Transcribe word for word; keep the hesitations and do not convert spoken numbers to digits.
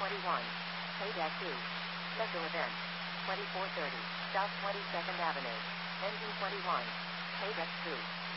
twenty-one. Paydeck two. Special event. twenty-four thirty. South twenty-second Avenue. Engine twenty-one. Paydeck two.